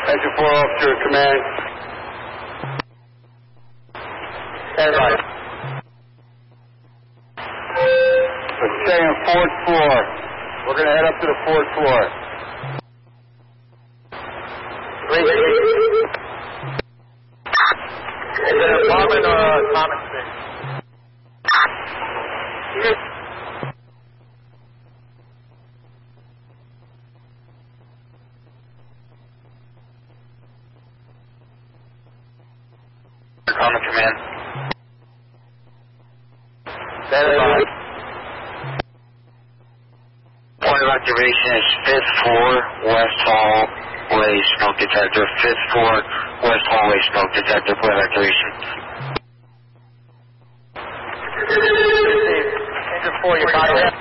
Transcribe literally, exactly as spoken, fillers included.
Engine four officer, command. Stand by. Let's stay on fourth floor. We're going to head up to the fourth floor. Is it an apartment or a common space? Common command. Stand by. Point of activation is fifth floor, west hallway, smoke detector. Fifth floor, west hallway, smoke detector. Point of activation. Engine four, your body.